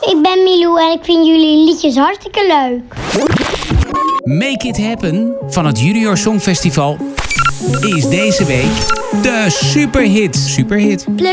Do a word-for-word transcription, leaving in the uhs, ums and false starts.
ik ben Milou en ik vind jullie liedjes hartstikke leuk. Make It Happen van het Junior Songfestival is deze week de superhit. Superhit. Pluk